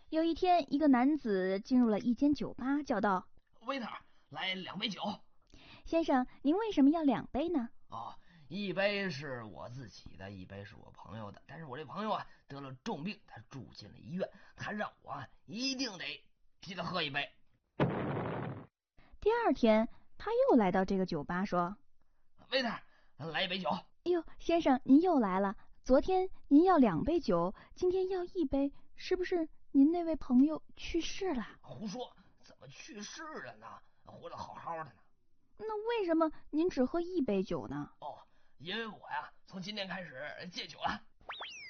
有一天，一个男子进入了一间酒吧，叫道： 维特，来2杯酒。 先生，您为什么要2杯呢？ 哦，一杯是我自己的，一杯是我朋友的。但是我这朋友得了重病，他住进了医院，他让我一定得替他喝一杯。 第二天，他又来到这个酒吧，说： 维特，来一杯酒。 哎呦，先生，您又来了。昨天您要2杯酒，今天要1杯，是不是您那位朋友去世了？ 胡说，怎么去世了呢？活得好好的呢。 那为什么您只喝1杯酒呢？ 哦，因为我从今天开始戒酒了。